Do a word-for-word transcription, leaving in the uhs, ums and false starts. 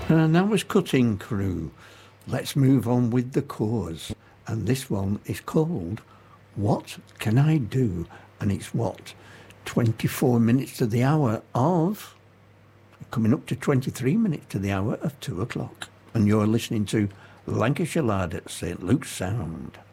And that was Cutting Crew. Let's move on with the cause. And this one is called What Can I Do? And it's what? twenty-four minutes to the hour of, coming up to twenty-three minutes to the hour of two o'clock. And you're listening to Lancashire Lard at Saint Luke's Sound.